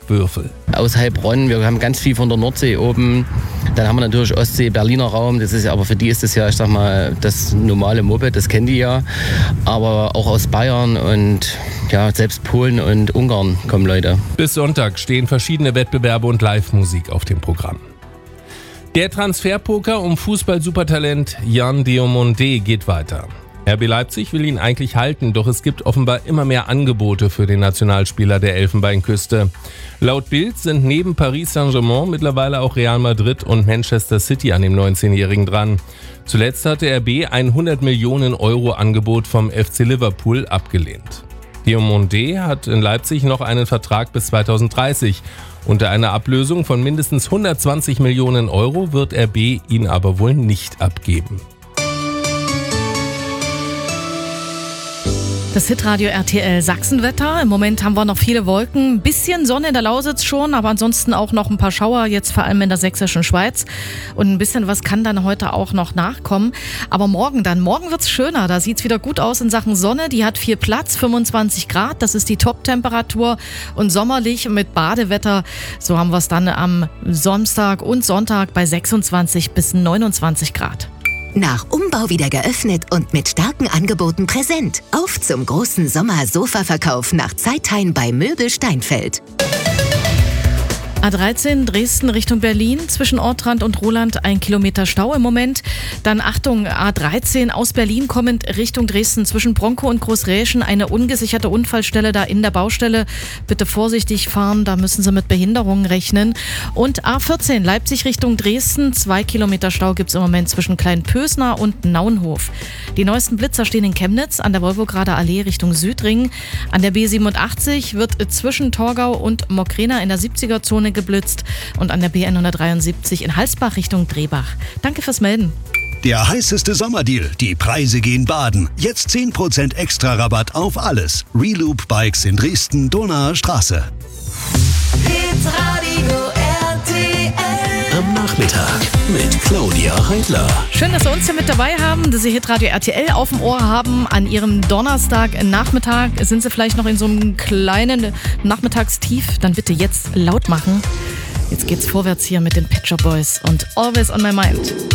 Bockwürfel. Aus Heilbronn, wir haben ganz viel von der Nordsee oben. Dann haben wir natürlich Ostsee, Berliner Raum. Das ist ja, aber für die ist das ja, ich sag mal, das normale Moped, das kennen die ja. Aber auch aus Bayern und ja, selbst Polen und Ungarn kommen Leute. Bis Sonntag stehen verschiedene Wettbewerbe und Live-Musik auf dem Programm. Der Transferpoker um Fußball-Supertalent Yann Diomandé geht weiter. RB Leipzig will ihn eigentlich halten, doch es gibt offenbar immer mehr Angebote für den Nationalspieler der Elfenbeinküste. Laut Bild sind neben Paris Saint-Germain mittlerweile auch Real Madrid und Manchester City an dem 19-Jährigen dran. Zuletzt hatte RB ein 100 Millionen Euro Angebot vom FC Liverpool abgelehnt. Diomandé hat in Leipzig noch einen Vertrag bis 2030. Unter einer Ablösung von mindestens 120 Millionen Euro wird RB ihn aber wohl nicht abgeben. Das Hitradio RTL Sachsenwetter. Im Moment haben wir noch viele Wolken. Ein bisschen Sonne in der Lausitz schon, aber ansonsten auch noch ein paar Schauer, jetzt vor allem in der sächsischen Schweiz. Und ein bisschen was kann dann heute auch noch nachkommen. Aber morgen wird's schöner. Da sieht's wieder gut aus in Sachen Sonne. Die hat viel Platz, 25 Grad. Das ist die Top-Temperatur. Und sommerlich mit Badewetter. So haben wir es dann am Samstag und Sonntag bei 26 bis 29 Grad. Nach Umbau wieder geöffnet und mit starken Angeboten präsent. Auf zum großen Sommer-Sofa-Verkauf nach Zeithain bei Möbel Steinfeld. A13 Dresden Richtung Berlin, zwischen Ortrand und Roland 1 Kilometer Stau im Moment. Dann Achtung, A13 aus Berlin kommend Richtung Dresden, zwischen Bronkow und Großräschen eine ungesicherte Unfallstelle da in der Baustelle. Bitte vorsichtig fahren, da müssen Sie mit Behinderungen rechnen. Und A14 Leipzig Richtung Dresden, 2 Kilometer Stau gibt es im Moment zwischen Kleinpösner und Naunhof. Die neuesten Blitzer stehen in Chemnitz, an der Wolvograder Allee Richtung Südring. An der B87 wird zwischen Torgau und Mockrena in der 70er-Zone geblitzt und an der BN173 in Halsbach Richtung Drehbach. Danke fürs Melden. Der heißeste Sommerdeal. Die Preise gehen baden. Jetzt 10% extra Rabatt auf alles. Reloop Bikes in Dresden, Donauer Straße. Hitradio RTL. Am Nachmittag mit Claudia Heidler. Schön, dass Sie uns hier mit dabei haben, dass Sie Hitradio RTL auf dem Ohr haben. An Ihrem Donnerstagnachmittag sind Sie vielleicht noch in so einem kleinen Nachmittagstief. Dann bitte jetzt laut machen. Jetzt geht's vorwärts hier mit den Pet Shop Boys und Always on My Mind.